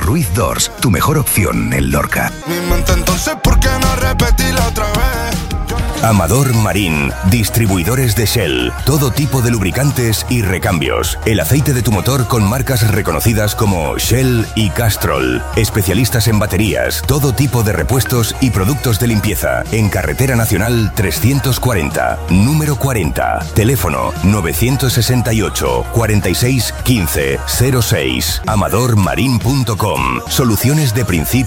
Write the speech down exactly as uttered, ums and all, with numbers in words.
Ruiz Doors, tu mejor opción en Lorca. Mi mente, entonces, ¿por qué no repetirla otra vez? Amador Marín, distribuidores de Shell, todo tipo de lubricantes y recambios. El aceite de tu motor con marcas reconocidas como Shell y Castrol. Especialistas en baterías, todo tipo de repuestos y productos de limpieza. En Carretera Nacional trescientos cuarenta, número cuarenta. Teléfono novecientos sesenta y ocho, cuarenta y seis, quince, cero seis. amador marín punto com. Soluciones de principio